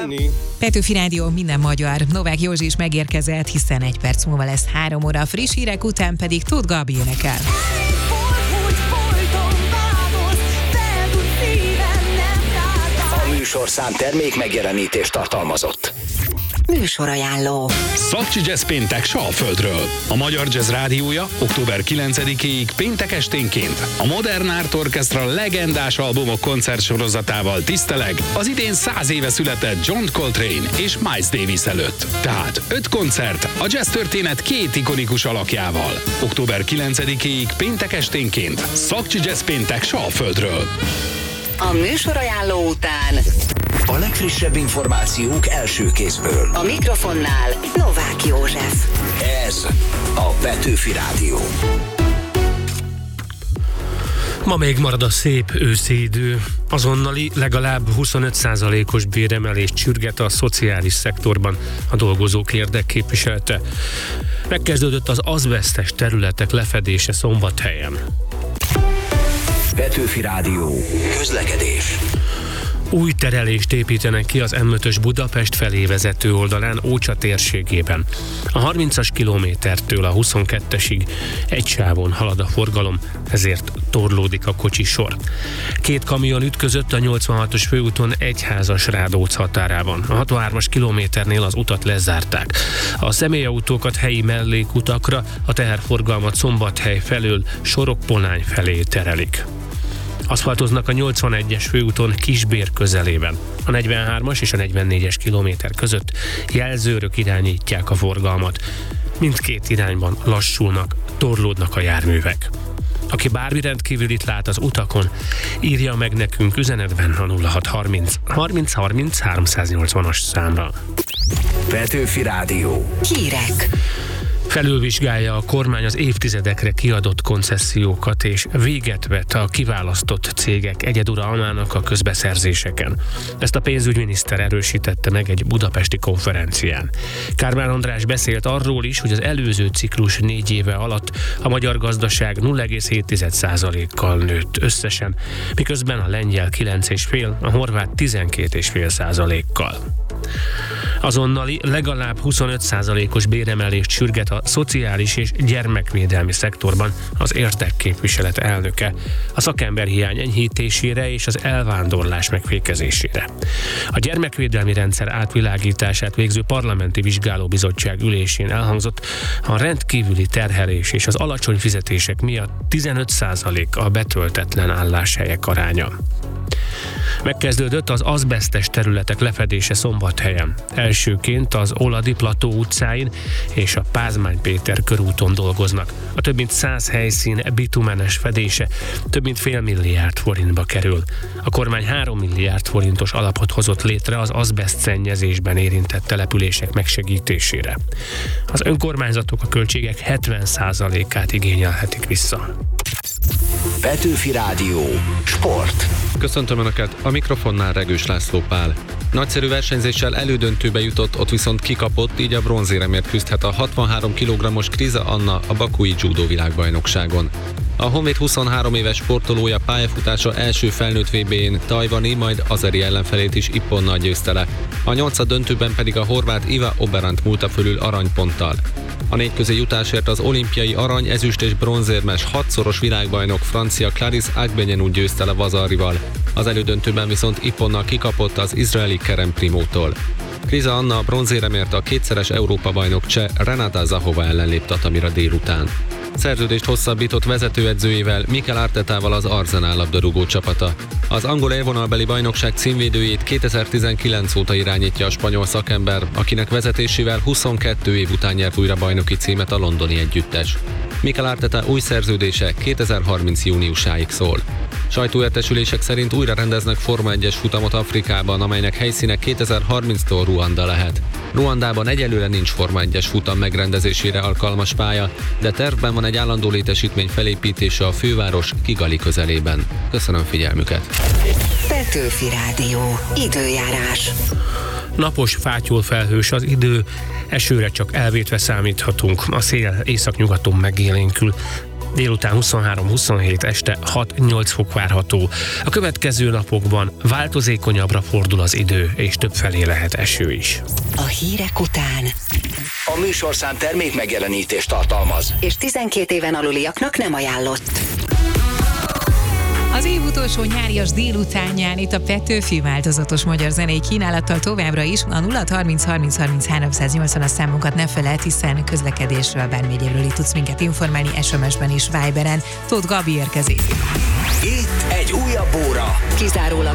Petőfi Rádió, minden magyar. Novák Józsi is megérkezett, hiszen 1 perc múlva lesz 3 óra, friss hírek után pedig Tóth Gabi énekel. A műsorszám termék megjelenítést tartalmazott. Műsorajánló. Szakcsi Jazz péntek Salföldről. A Magyar Jazz Rádiója október 9-ig péntek esténként a Modern Art Orchestra legendás albumok koncertsorozatával tiszteleg az idén 100 éve született John Coltrane és Miles Davis előtt. Tehát 5 koncert a jazz történet 2 ikonikus alakjával. Október 9-ig péntek esténként Szakcsi Jazz péntek Salföldről. A műsorajánló után A legfrissebb információk első kézből. a mikrofonnál Novák József. Ez a Petőfi Rádió. Ma még marad a szép őszi idő. Azonnali legalább 25%-os béremelést sürget a szociális szektorban a dolgozók érdekképviselete. Megkezdődött az azbesztes területek lefedése Szombathelyen. Petőfi Rádió. Közlekedés. Új terelést építenek ki az M5-ös Budapest felé vezető oldalán Ócsa térségében. A 30-as kilométertől a 22-esig egy sávon halad a forgalom, ezért torlódik a kocsisor. 2 kamion ütközött a 86-os főúton Egyházas-Rádóc határában. A 63-as kilométernél az utat lezárták. A személyautókat helyi mellékutakra, a teherforgalmat Szombathely felől Sorokpolány felé terelik. Aszfaltoznak a 81-es főúton Kisbér közelében. A 43-as és a 44-es kilométer között jelzőrök irányítják a forgalmat. Mindkét irányban lassulnak, torlódnak a járművek. Aki bármi rendkívülit lát az utakon, írja meg nekünk üzenetben a 0630 30 30 380-as számra. Petőfi Rádió. Hírek. Felülvizsgálja a kormány az évtizedekre kiadott koncesziókat, és véget vet a kiválasztott cégek egyeduralmának a közbeszerzéseken. Ezt a pénzügyminiszter erősítette meg egy budapesti konferencián. Kármán András beszélt arról is, hogy az előző ciklus 4 éve alatt a magyar gazdaság 0,7%-kal nőtt összesen, miközben a lengyel 9,5%, a horvát 12,5%-kal. Azonnali legalább 25%-os béremelést sürget a szociális és gyermekvédelmi szektorban az érdekképviselet elnöke, a szakemberhiány enyhítésére és az elvándorlás megfékezésére. A gyermekvédelmi rendszer átvilágítását végző parlamenti vizsgálóbizottság ülésén elhangzott, a rendkívüli terhelés és az alacsony fizetések miatt 15% a betöltetlen álláshelyek aránya. Megkezdődött az azbesztes területek lefedése Szombathelyen. Elsőként az Oladi Plató utcáin és a Pázmány Péter körúton dolgoznak. A több mint 100 helyszín bitumenes fedése több mint $500 millió forintba kerül. A kormány 3 milliárd forintos alapot hozott létre az azbeszt szennyezésben érintett települések megsegítésére. Az önkormányzatok a költségek 70%-át igényelhetik vissza. Petőfi Rádió. Sport. Köszöntöm Önöket, a mikrofonnál Regős László Pál. Nagyszerű versenyzéssel elődöntőbe jutott, ott viszont kikapott, így a bronzéremért küzdhet a 63 kg-os Kriza Anna a bakui judo világbajnokságon. A Honvéd 23 éves sportolója pályafutása első felnőtt VB-n tajvani, majd azeri ellenfelét is Ipponnal győzte le. A 8. döntőben pedig a horvát Iva Oberant múlta fölül aranyponttal. A 4 közé jutásért az olimpiai arany, ezüst és bronzérmes 6-szoros világbajnok francia Clarisse Agbenienou győzte le Vazarival. Az elődöntőben viszont Ipponnal kikapott az izraeli Kerem Primótól. Kriza Anna a bronzéremért a 2-szeres Európa-bajnok cseh Renata Zahova ellen lép tatamira délután. Szerződést hosszabbított vezetőedzőjével, Mikel Artetával az Arsenal labdarúgó csapata. Az angol élvonalbeli bajnokság címvédőjét 2019 óta irányítja a spanyol szakember, akinek vezetésével 22 év után nyert újra bajnoki címet a londoni együttes. Mikel Arteta új szerződése 2030 júniusáig szól. Sajtóértesülések szerint újra rendeznek Forma 1-es futamot Afrikában, amelynek helyszíne 2030-tól Ruanda lehet. Ruandában egyelőre nincs Forma 1-es futam megrendezésére alkalmas pálya, de tervben van egy állandó létesítmény felépítése a főváros Kigali közelében. Köszönöm figyelmüket! Petőfi Rádió. Időjárás. Napos, fátyol felhős az idő, esőre csak elvétve számíthatunk. A szél északnyugaton megélénkül. délután 23-27, este 6-8 fok várható. A következő napokban változékonyabbra fordul az idő, és többfelé lehet eső is. A hírek után. A műsorszám termék megjelenítést tartalmaz. És 12 éven aluliaknak nem ajánlott. Az év utolsó nyárias délutánján itt a Petőfi változatos magyar zenei kínálattal továbbra is a 0-30-30-30-380 számunkat ne felelt, hiszen közlekedésről, bármi egyébről itt tudsz minket informálni SMS-ben és Viberen. Tóth Gabi érkezik. Itt egy újabb óra. Kizárólag